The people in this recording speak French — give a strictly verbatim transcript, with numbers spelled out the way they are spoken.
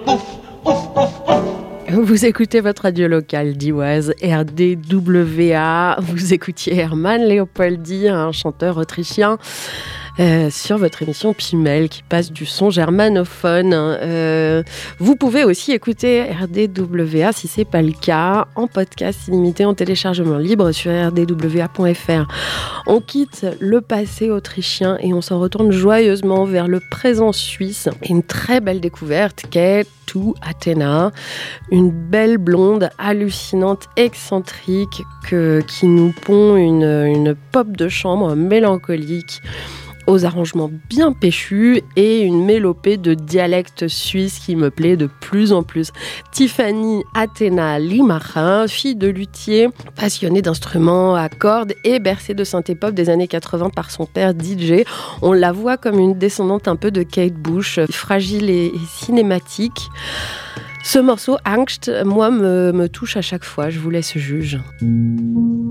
Vous écoutez votre radio locale d'Iwaz, R D W A. Vous écoutiez Hermann Leopoldi, un chanteur autrichien, euh, sur votre émission Pimel qui passe du son germanophone. Euh, vous pouvez aussi écouter R D W A si c'est pas le cas en podcast illimité en téléchargement libre sur r d w a point f r. On quitte le passé autrichien et on s'en retourne joyeusement vers le présent suisse. Et une très belle découverte qu'est To Athena, une belle blonde hallucinante, excentrique, que, qui nous pond une, une pop de chambre mélancolique aux arrangements bien péchus et une mélopée de dialecte suisse qui me plaît de plus en plus. Tiffany Athena Limacher, fille de luthier, passionnée d'instruments à cordes et bercée de synthé-pop des années quatre-vingts par son père D J. On la voit comme une descendante un peu de Kate Bush, fragile et, et cinématique. Ce morceau, Angst, moi, me, me touche à chaque fois. Je vous laisse juge.